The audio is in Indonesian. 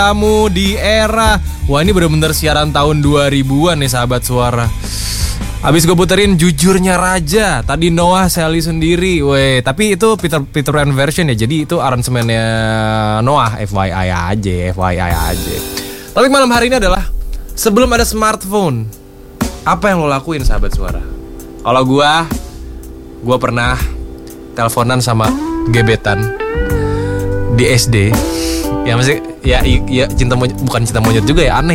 Kamu di era. Wah, ini bener-bener siaran tahun 2000-an nih sahabat suara. Abis gue puterin Jujurnya Raja. Tadi Noah Sally sendiri. Weh, tapi itu Peter Pan version ya. Jadi itu aransemennya Noah. FYI aja. Topik malam hari ini adalah sebelum ada smartphone, apa yang lo lakuin sahabat suara? Kalau gue pernah teleponan sama gebetan di SD. Ya masih ya cinta monyet, bukan cinta monyet juga ya, aneh